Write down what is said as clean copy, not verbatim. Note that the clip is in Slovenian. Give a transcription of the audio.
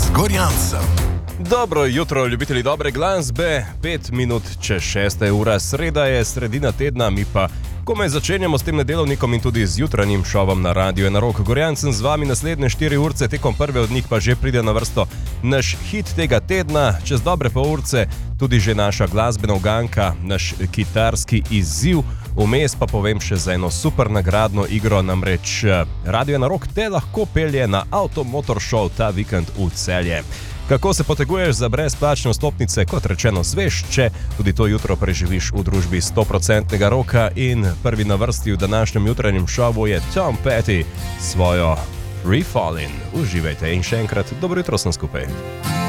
z Gorjancem. Dobro jutro, ljubitelji dobre glasbe. 5 minut čez 6. ura, sreda je, sredina tedna, mi pa komaj začenjamo s tem nedelovnikom in tudi z jutranjim šovom na Radiu Na Rok. Gorjancem z vami naslednje 4 urce, tekom prve od njih pa že pride na vrsto naš hit tega tedna. Čez dobre pol urce tudi že naša glasbena uganka, naš kitarski izziv. Vmes pa povem še za eno super nagradno igro, namreč Radio Na Rok te lahko pelje na Automotor Show ta vikend v Celje. Kako se poteguješ za brezplačne vstopnice, kot rečeno, zveš, če tudi to jutro preživiš v družbi 100% Roka. In prvi na vrsti v današnjem jutranjem šovu je Tom Petty s svojo Free Fallin'. Uživajte in še enkrat dobro jutro sem skupaj.